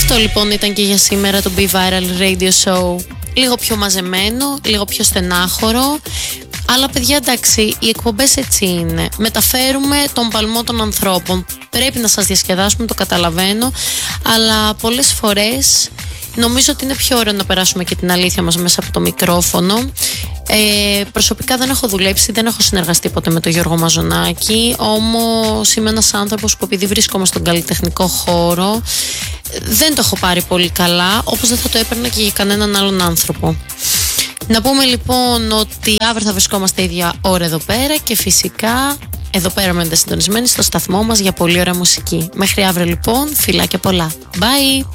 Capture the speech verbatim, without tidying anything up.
Αυτό λοιπόν ήταν και για σήμερα το Be Viral Radio Show. Λίγο πιο μαζεμένο, λίγο πιο στενάχωρο. Αλλά παιδιά, εντάξει, οι εκπομπές έτσι είναι. Μεταφέρουμε τον παλμό των ανθρώπων. Πρέπει να σας διασκεδάσουμε, το καταλαβαίνω. Αλλά πολλές φορές νομίζω ότι είναι πιο ωραίο να περάσουμε και την αλήθεια μας μέσα από το μικρόφωνο. Ε, προσωπικά δεν έχω δουλέψει, δεν έχω συνεργαστεί ποτέ με τον Γιώργο Μαζονάκη. Όμως είμαι ένας άνθρωπος που, επειδή βρίσκομαι στον καλλιτεχνικό χώρο, δεν το έχω πάρει πολύ καλά, όπως δεν θα το έπαιρνα και για κανέναν άλλον άνθρωπο. Να πούμε λοιπόν ότι αύριο θα βρισκόμαστε ίδια ώρα εδώ πέρα και φυσικά εδώ πέρα μένετε συντονισμένοι στο σταθμό μας για πολύ ωραία μουσική. Μέχρι αύριο λοιπόν, φιλάκια πολλά. Bye!